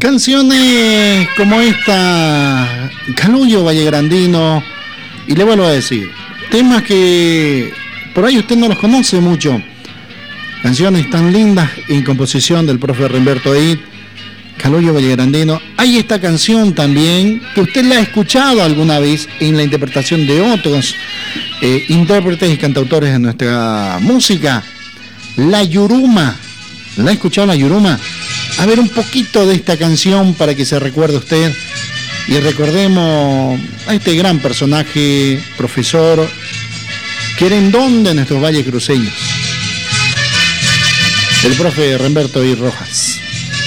Canciones como esta, Calullo Vallegrandino, y le vuelvo a decir, temas que por ahí usted no los conoce mucho, canciones tan lindas en composición del profe Remberto Id, Calullo Vallegrandino. Hay esta canción también que usted la ha escuchado alguna vez en la interpretación de otros intérpretes y cantautores de nuestra música, La Yuruma. ¿La ha escuchado, La Yuruma? A ver un poquito de esta canción para que se recuerde usted y recordemos a este gran personaje, profesor, querendón de nuestros valles cruceños, el profe Remberto Id Rojas.